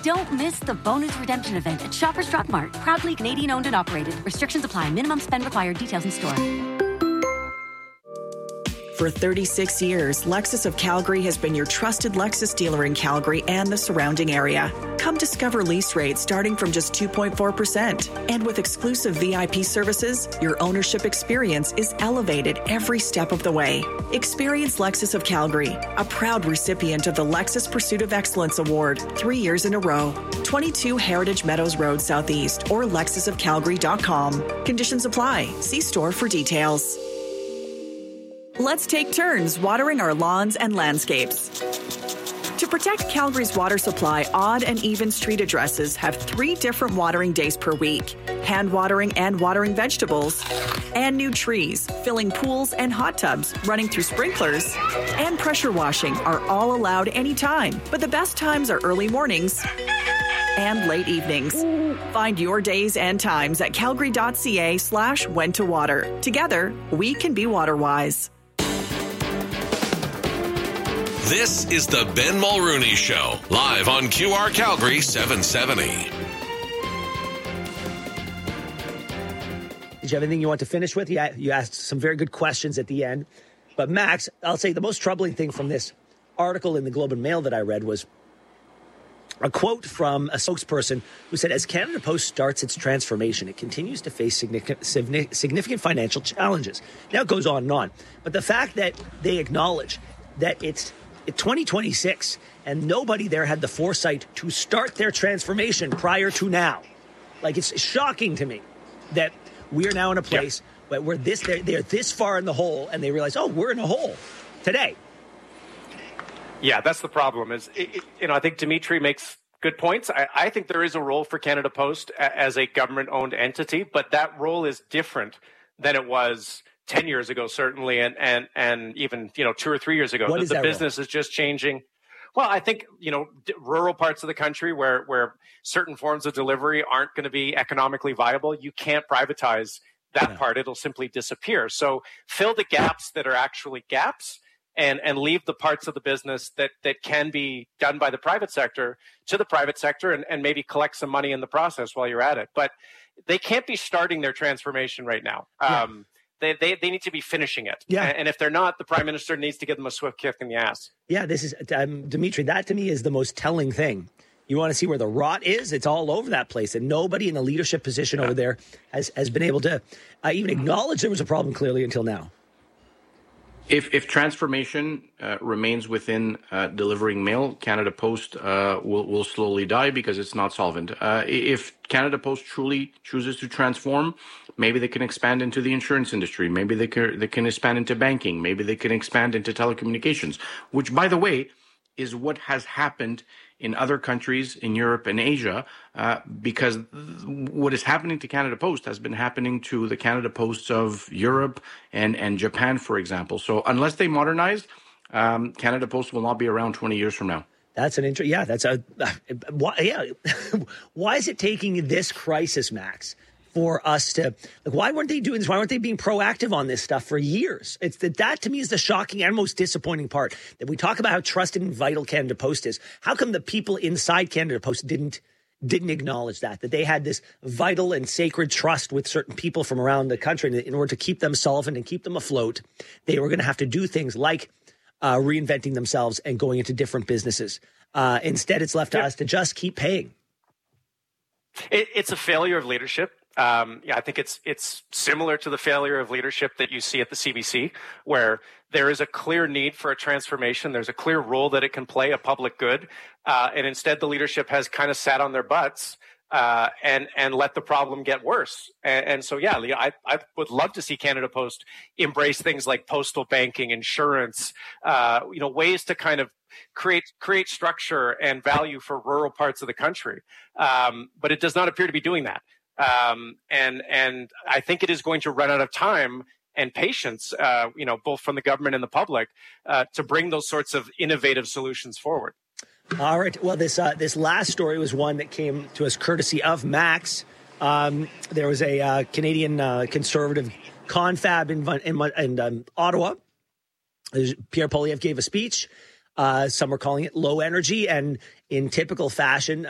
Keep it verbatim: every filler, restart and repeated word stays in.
Don't miss the bonus redemption event at Shoppers Drug Mart. Proudly Canadian owned and operated. Restrictions apply. Minimum spend required. Details in store. For thirty-six years, Lexus of Calgary has been your trusted Lexus dealer in Calgary and the surrounding area. Come discover lease rates starting from just two point four percent. And with exclusive V I P services, your ownership experience is elevated every step of the way. Experience Lexus of Calgary, a proud recipient of the Lexus Pursuit of Excellence Award, three years in a row. twenty-two Heritage Meadows Road Southeast or lexus of calgary dot com. Conditions apply. See store for details. Let's take turns watering our lawns and landscapes. To protect Calgary's water supply, odd and even street addresses have three different watering days per week. Hand watering and watering vegetables, and new trees, filling pools and hot tubs, running through sprinklers, and pressure washing are all allowed anytime. But the best times are early mornings and late evenings. Find your days and times at calgary.ca slash when to water. Together, we can be water wise. This is the Ben Mulrooney Show, live on Q R Calgary seven seventy. Did you have anything you want to finish with? Yeah, you asked some very good questions at the end. But Max, I'll say the most troubling thing from this article in the Globe and Mail that I read was a quote from a spokesperson who said, as Canada Post starts its transformation, it continues to face significant, significant financial challenges. Now it goes on and on. But the fact that they acknowledge that it's twenty twenty-six and nobody there had the foresight to start their transformation prior to now. Like, it's shocking to me that we're now in a place yep. where we're this, they're, they're this far in the hole and they realize, oh, we're in a hole today. Yeah, that's the problem. Is it, it, you know, I think Dimitri makes good points. I, I think there is a role for Canada Post a, as a government-owned entity, but that role is different than it was ten years ago, certainly, and and and even, you know, two or three years ago. What the is the that business role? is just changing. Well, I think, you know, d- rural parts of the country where where certain forms of delivery aren't going to be economically viable, you can't privatize that yeah. part. It'll simply disappear. So fill the gaps that are actually gaps, and and leave the parts of the business that that can be done by the private sector to the private sector, and, and maybe collect some money in the process while you're at it. But they can't be starting their transformation right now. Yeah. Um, They, they they need to be finishing it. Yeah. And if they're not, the Prime Minister needs to give them a swift kick in the ass. Yeah, this is, um, Dimitri, that to me is the most telling thing. You want to see where the rot is? It's all over that place. And nobody in a leadership position yeah. over there has, has been able to uh, even acknowledge there was a problem clearly until now. If if transformation uh, remains within uh, delivering mail, Canada Post uh, will will slowly die because it's not solvent. Uh, if Canada Post truly chooses to transform, maybe they can expand into the insurance industry. Maybe they can they can expand into banking. Maybe they can expand into telecommunications. Which, by the way, is what has happened in other countries in Europe and Asia, uh, because what is happening to Canada Post has been happening to the Canada Posts of Europe and, and Japan, for example. So unless they modernize, um, Canada Post will not be around twenty years from now. That's an intro. Yeah, that's a. Uh, why, yeah. Why is it taking this crisis, Max, for us to, like, why weren't they doing this? Why weren't they being proactive on this stuff for years? It's that, that to me is the shocking and most disappointing part, that we talk about how trusted and vital Canada Post is. How come the people inside Canada Post didn't, didn't acknowledge that, that they had this vital and sacred trust with certain people from around the country, and in order to keep them solvent and keep them afloat, they were going to have to do things like uh, reinventing themselves and going into different businesses. Uh, instead, it's left to yeah. us to just keep paying. It, it's a failure of leadership. Um, yeah, I think it's it's similar to the failure of leadership that you see at the C B C, where there is a clear need for a transformation. There's a clear role that it can play, a public good, uh, and instead the leadership has kind of sat on their butts uh, and and let the problem get worse. And, and so, yeah, I I would love to see Canada Post embrace things like postal banking, insurance, uh, you know, ways to kind of create create structure and value for rural parts of the country. Um, but it does not appear to be doing that. Um, and and I think it is going to run out of time and patience, uh, you know, both from the government and the public, uh, to bring those sorts of innovative solutions forward. All right. Well, this uh, this last story was one that came to us courtesy of Max. Um, there was a uh, Canadian uh, conservative confab in in, in um, Ottawa. Pierre Poilievre gave a speech. Uh, some are calling it low energy, and in typical fashion,